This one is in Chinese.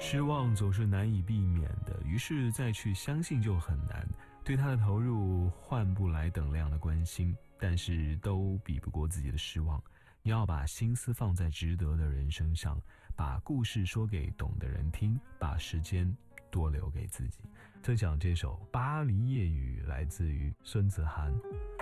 失望总是难以避免的，于是再去相信就很难。对他的投入换不来等量的关心，但是都比不过自己的失望。你要把心思放在值得的人身上，把故事说给懂的人听，把时间多留给自己。分享这首《巴黎夜雨》，来自于孙子涵。